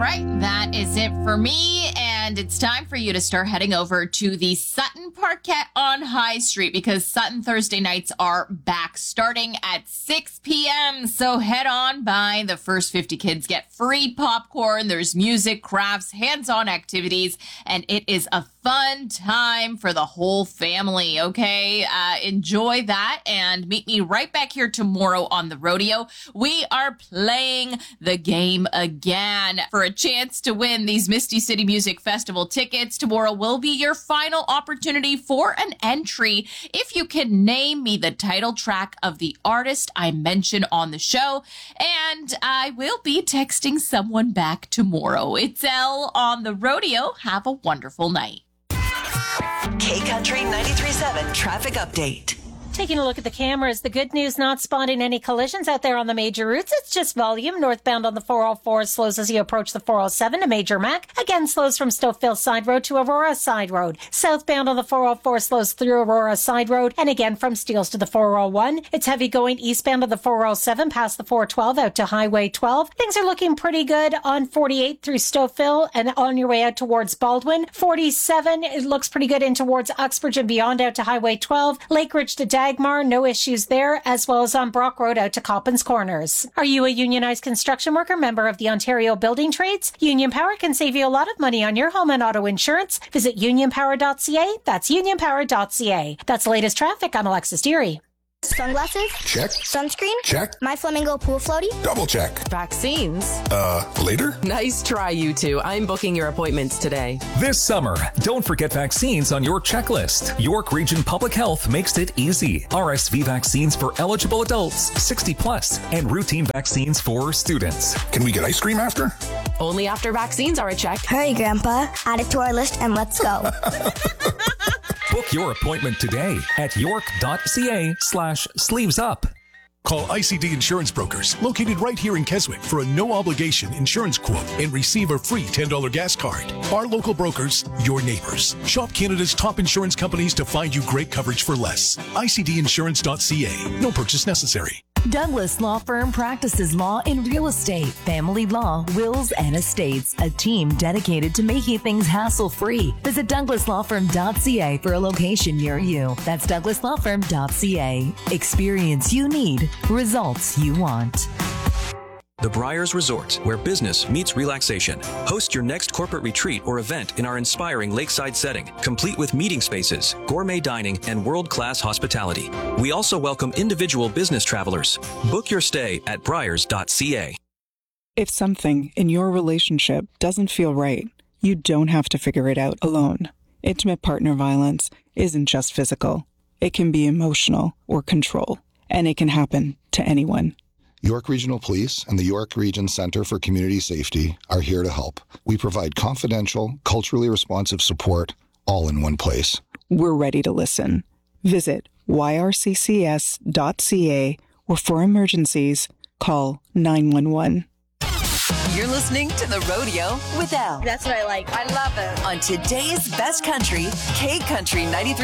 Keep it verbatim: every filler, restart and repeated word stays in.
right, that is it for me, and it's time for you to start heading over to the Sutton Parquet on High Street because Sutton Thursday nights are back starting at six p.m. So head on by. The first fifty kids get free popcorn. There's music, crafts, hands-on activities, and it is a fun time for the whole family, okay? Uh, enjoy that and meet me right back here tomorrow on the rodeo. We are playing the game again for a chance to win these Misty City Music Festival tickets. Tomorrow will be your final opportunity for an entry if you can name me the title track of the artist I mention on the show, and I will be texting someone back tomorrow. It's Elle on the rodeo. Have a wonderful night. K Country ninety-three point seven traffic update. Taking a look at the cameras, the good news, not spotting any collisions out there on the major routes. It's just volume. Northbound on the four oh four slows as you approach the four oh seven to Major Mac. Again, slows from Stouffville Side Road to Aurora Side Road. Southbound on the four oh four slows through Aurora Side Road. And again, from Steeles to the four oh one. It's heavy going eastbound of the four oh seven past the four twelve out to Highway twelve. Things are looking pretty good on forty-eight through Stouffville and on your way out towards Baldwin. forty-seven, it looks pretty good in towards Uxbridge and beyond out to Highway twelve. Lake Ridge to Dagmar, no issues there, as well as on Brock Road out to Coppins Corners. Are you a unionized construction worker, member of the Ontario Building Trades? Union Power can save you a lot of money on your home and auto insurance. Visit union power dot c a. That's union power dot c a. That's the latest traffic. I'm Alexis Deary. Sunglasses? Check. Sunscreen? Check. My Flamingo Pool Floaty? Double check. Vaccines? Uh, later? Nice try, you two. I'm booking your appointments today. This summer, don't forget vaccines on your checklist. York Region Public Health makes it easy. R S V vaccines for eligible adults, sixty plus, and routine vaccines for students. Can we get ice cream after? Only after vaccines are a check. Hurry, Grandpa. Add it to our list and let's go. Book your appointment today at york.ca slash sleeves up. Call I C D Insurance Brokers, located right here in Keswick, for a no-obligation insurance quote and receive a free ten dollars gas card. Our local brokers, your neighbors. Shop Canada's top insurance companies to find you great coverage for less. I C D insurance dot c a. No purchase necessary. Douglas Law Firm practices law in real estate, family law, wills, and estates. A team dedicated to making things hassle-free. Visit douglas law firm dot c a for a location near you. That's douglas law firm dot c a. Experience you need. Results you want. The Briars Resort, where business meets relaxation. Host your next corporate retreat or event in our inspiring lakeside setting, complete with meeting spaces, gourmet dining, and world-class hospitality. We also welcome individual business travelers. Book your stay at briars dot c a. If something in your relationship doesn't feel right, you don't have to figure it out alone. Intimate partner violence isn't just physical. It can be emotional or control, and it can happen to anyone. York Regional Police and the York Region Centre for Community Safety are here to help. We provide confidential, culturally responsive support all in one place. We're ready to listen. Visit y r c c s dot c a or for emergencies, call nine one one. You're listening to The Rodeo with Elle. That's what I like. I love it. On today's best country, K Country ninety-three.